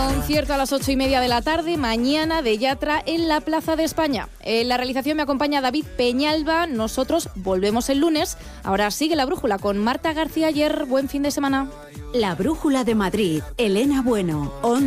Concierto a las 8:30 de la tarde, mañana, de Yatra en la Plaza de España. En la realización me acompaña David Peñalba. Nosotros volvemos el lunes. Ahora sigue La Brújula con Marta García Ayer. Buen fin de semana. La Brújula de Madrid, Elena Bueno.